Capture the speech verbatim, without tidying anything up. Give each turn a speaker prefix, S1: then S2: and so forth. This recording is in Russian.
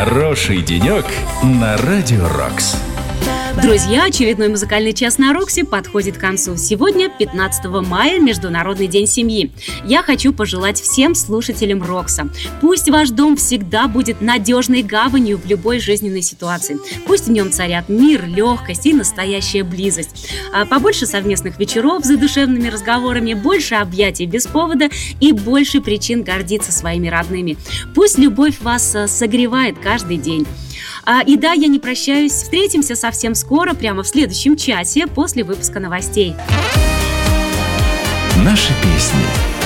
S1: Хороший денек на Радио Рокс.
S2: Друзья, очередной музыкальный час на Роксе подходит к концу. Сегодня, пятнадцатого мая, Международный день семьи. Я хочу пожелать всем слушателям Рокса. Пусть ваш дом всегда будет надежной гаванью в любой жизненной ситуации. Пусть в нем царят мир, легкость и настоящая близость. А побольше совместных вечеров с задушевными разговорами, больше объятий без повода и больше причин гордиться своими родными. Пусть любовь вас согревает каждый день. А, и да, я не прощаюсь. Встретимся совсем скоро, прямо в следующем часе после выпуска новостей.
S1: Наши песни.